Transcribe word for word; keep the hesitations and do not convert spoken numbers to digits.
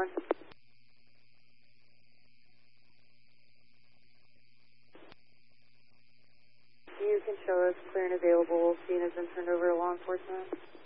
one. You can show us clear and available. Scene has been turned over to law enforcement.